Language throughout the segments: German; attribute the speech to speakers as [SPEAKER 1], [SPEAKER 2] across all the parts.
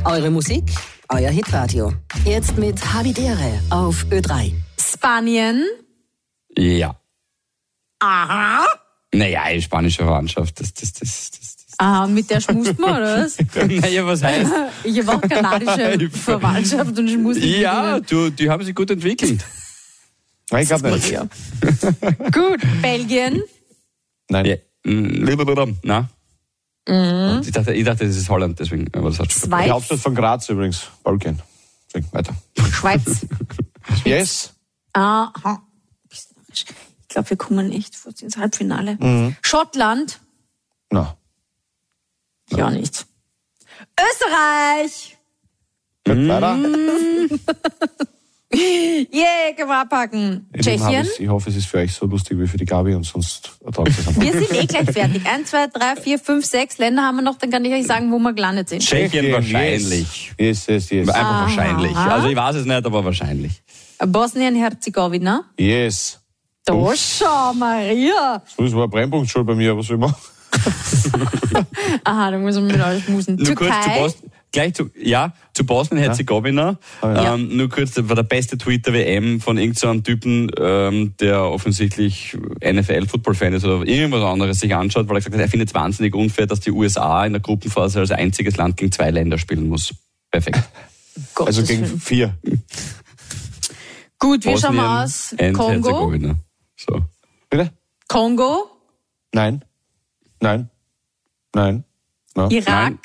[SPEAKER 1] Eure Musik, euer Hitradio. Jetzt mit Havidere auf Ö3.
[SPEAKER 2] Spanien.
[SPEAKER 3] Ja.
[SPEAKER 2] Aha.
[SPEAKER 3] Naja, spanische Verwandtschaft, das.
[SPEAKER 2] Ah, mit der schmust man, oder was?
[SPEAKER 3] Naja, was heißt?
[SPEAKER 2] Ich habe auch kanadische Verwandtschaft und schmust mit
[SPEAKER 3] Ja,
[SPEAKER 2] ihnen.
[SPEAKER 3] die haben sich gut entwickelt.
[SPEAKER 4] Ich glaube nicht.
[SPEAKER 2] Ja. Gut, Belgien.
[SPEAKER 4] Nein.
[SPEAKER 3] Ja. Na? Ich dachte, das ist Holland, deswegen. Aber das hat schon
[SPEAKER 2] Schweiz.
[SPEAKER 4] Die Hauptstadt von Graz übrigens. Balkan. Deswegen weiter.
[SPEAKER 2] Schweiz.
[SPEAKER 4] Yes.
[SPEAKER 2] Aha. Ich glaube, wir kommen nicht ins Halbfinale. Schottland.
[SPEAKER 4] Na.
[SPEAKER 2] Ja, nicht. Österreich.
[SPEAKER 4] Gut, weiter.
[SPEAKER 2] Yeah, können wir abpacken. Tschechien.
[SPEAKER 4] Ich hoffe, es ist für euch so lustig wie für die Gabi und sonst ertragt es einfach.
[SPEAKER 2] Wir sind gleich fertig. 1, 2, 3, 4, 5, 6 Länder haben wir noch, dann kann ich euch sagen, wo wir gelandet sind.
[SPEAKER 3] Tschechien wahrscheinlich.
[SPEAKER 4] Yes.
[SPEAKER 3] Einfach wahrscheinlich. Also ich weiß es nicht, aber wahrscheinlich.
[SPEAKER 2] Bosnien-Herzegowina.
[SPEAKER 4] Yes.
[SPEAKER 2] Da schau, Maria.
[SPEAKER 4] Das war ein Brennpunkt schon bei mir, was soll ich machen?
[SPEAKER 2] Aha, da muss man mit alles musen.
[SPEAKER 3] Nur kurz
[SPEAKER 2] Türkei.
[SPEAKER 3] zu Bosnien-Herzegowina.
[SPEAKER 4] Ja.
[SPEAKER 3] Nur kurz, das war der beste Tweet der WM von irgendeinem Typen, der offensichtlich NFL-Football-Fan ist oder irgendwas anderes sich anschaut, weil er gesagt hat, er findet es wahnsinnig unfair, dass die USA in der Gruppenphase als einziges Land gegen 2 Länder spielen muss. Perfekt.
[SPEAKER 4] Also gegen 4.
[SPEAKER 2] Gut, wie schauen wir aus? Kongo?
[SPEAKER 3] Herzegowina. So.
[SPEAKER 4] Bitte?
[SPEAKER 2] Kongo?
[SPEAKER 4] Nein. No.
[SPEAKER 2] Irak?
[SPEAKER 3] Nein.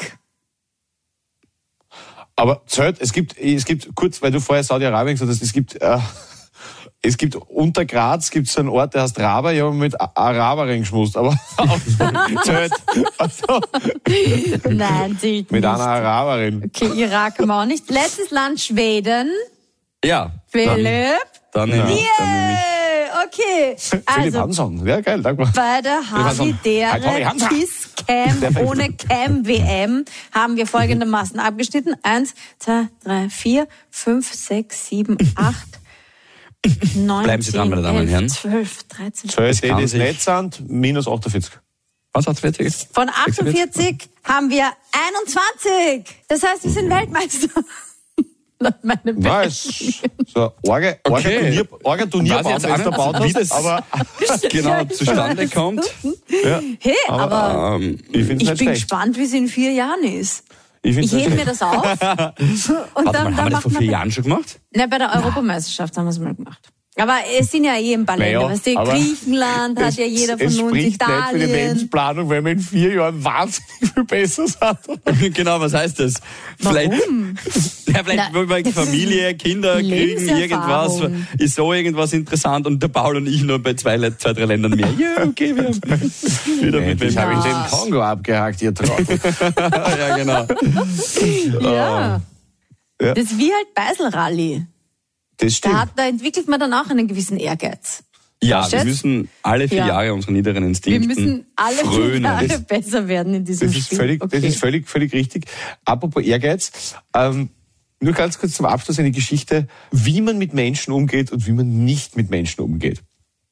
[SPEAKER 4] Aber zählt, es gibt kurz, weil du vorher Saudi-Arabien gesagt hast, es gibt unter Graz gibt's einen Ort, der heißt Raba, ich habe mit Araberin geschmust, aber zählt. Also,
[SPEAKER 2] Nein, sie
[SPEAKER 4] mit einer Araberin.
[SPEAKER 2] Okay, Irak haben wir auch nicht. Letztes Land, Schweden.
[SPEAKER 3] Ja.
[SPEAKER 2] Philipp?
[SPEAKER 3] Dann nehme ich.
[SPEAKER 2] Okay.
[SPEAKER 4] Philipp
[SPEAKER 2] Also,
[SPEAKER 4] Hansson, ja geil, danke mal.
[SPEAKER 2] bei der
[SPEAKER 4] Tommy
[SPEAKER 2] Havidere
[SPEAKER 4] Hansa.
[SPEAKER 2] Kiss Cam ohne Cam WM haben wir folgendermaßen abgeschnitten. 1, 2, 3, 4, 5, 6, 7, 8, 9,
[SPEAKER 3] Bleiben Sie dran, meine Damen und Herren.
[SPEAKER 2] 12, 13,
[SPEAKER 4] 12
[SPEAKER 3] kann
[SPEAKER 4] das
[SPEAKER 3] sich-
[SPEAKER 4] Netzand, minus 48.
[SPEAKER 3] Was hat's fertig?
[SPEAKER 2] Von 48 haben wir 21. Das heißt, wir sind Weltmeister. Nach meinem
[SPEAKER 4] Nice. So, Orga
[SPEAKER 3] Was
[SPEAKER 4] Turnierbaum,
[SPEAKER 3] jetzt
[SPEAKER 4] wenn du
[SPEAKER 3] auch
[SPEAKER 4] baut
[SPEAKER 3] nicht, wie
[SPEAKER 4] hast,
[SPEAKER 3] das
[SPEAKER 4] aber
[SPEAKER 3] genau zustande kommt.
[SPEAKER 2] Hey, aber
[SPEAKER 4] ich finde es
[SPEAKER 2] ich
[SPEAKER 4] nicht
[SPEAKER 2] bin
[SPEAKER 4] schlecht.
[SPEAKER 2] gespannt, wie es in 4 Jahren ist.
[SPEAKER 4] Ich
[SPEAKER 2] Ich
[SPEAKER 4] finde es
[SPEAKER 2] hebe
[SPEAKER 4] nicht
[SPEAKER 2] mir
[SPEAKER 4] schlecht.
[SPEAKER 2] das auf. Und
[SPEAKER 3] Warte mal,
[SPEAKER 2] dann
[SPEAKER 3] haben wir das
[SPEAKER 2] macht
[SPEAKER 3] vor
[SPEAKER 2] man
[SPEAKER 3] 4 Jahren schon gemacht?
[SPEAKER 2] Na, bei der Europameisterschaft haben wir es mal gemacht. Aber es sind ja ein paar Länder.
[SPEAKER 4] Naja,
[SPEAKER 2] Weißt du,
[SPEAKER 4] aber
[SPEAKER 2] Griechenland hat ja jeder von
[SPEAKER 4] es
[SPEAKER 2] uns,
[SPEAKER 4] spricht nicht für die
[SPEAKER 2] Italien.
[SPEAKER 4] Lebensplanung, wenn wir in 4 Jahren wahnsinnig viel besser sind.
[SPEAKER 3] Genau, was heißt das?
[SPEAKER 2] Warum?
[SPEAKER 3] Vielleicht wollen wir Familie, Kinder kriegen, irgendwas.
[SPEAKER 2] Lebenserfahrung.
[SPEAKER 3] Ist so irgendwas interessant und der Paul und ich nur bei 2, 3 Ländern mehr. Ja, okay, wir haben wieder mit
[SPEAKER 4] Das
[SPEAKER 3] wem.
[SPEAKER 4] habe ich den Kongo abgehakt, ihr Trottel.
[SPEAKER 3] Ja, genau.
[SPEAKER 2] Ja.
[SPEAKER 4] Ja.
[SPEAKER 2] Das ist wie halt Beisel-Rallye.
[SPEAKER 4] Das stimmt.
[SPEAKER 2] Da entwickelt man dann auch einen gewissen Ehrgeiz.
[SPEAKER 3] Ja, wir
[SPEAKER 2] Schätzt?
[SPEAKER 3] müssen alle 4
[SPEAKER 2] Ja.
[SPEAKER 3] Jahre unseren niederen
[SPEAKER 2] Wir
[SPEAKER 3] Instinkten
[SPEAKER 2] müssen alle
[SPEAKER 3] frönen.
[SPEAKER 2] Jahre besser werden in diesem
[SPEAKER 4] Das ist
[SPEAKER 2] Spiel.
[SPEAKER 4] völlig richtig. Apropos Ehrgeiz, nur ganz kurz zum Abschluss eine Geschichte, wie man mit Menschen umgeht und wie man nicht mit Menschen umgeht.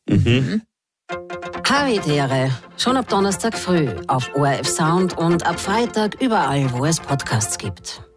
[SPEAKER 1] Havidere. Schon ab Donnerstag früh auf ORF Sound und ab Freitag überall, wo es Podcasts gibt.